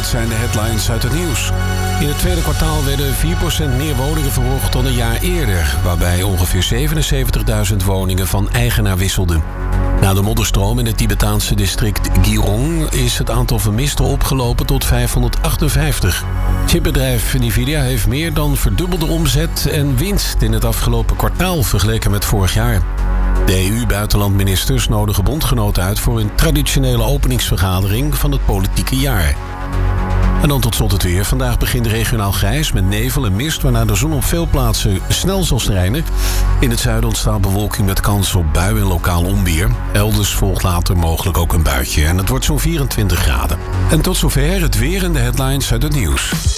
zijn de headlines uit het nieuws. In het tweede kwartaal werden 4% meer woningen verkocht dan een jaar eerder, waarbij ongeveer 77.000 woningen van eigenaar wisselden. Na de modderstroom in het Tibetaanse district Gyeongsang is het aantal vermisten opgelopen tot 558. Chipbedrijf Nvidia heeft meer dan verdubbelde omzet en winst in het afgelopen kwartaal vergeleken met vorig jaar. De EU-buitenlandministers nodigen bondgenoten uit voor een traditionele openingsvergadering van het politieke jaar. En dan tot slot het weer. Vandaag begint regionaal grijs met nevel en mist, waarna de zon op veel plaatsen snel zal schijnen. In het zuiden ontstaat bewolking met kans op buien en lokaal onweer. Elders volgt later mogelijk ook een buitje en het wordt zo'n 24 graden. En tot zover het weer en de headlines uit het nieuws.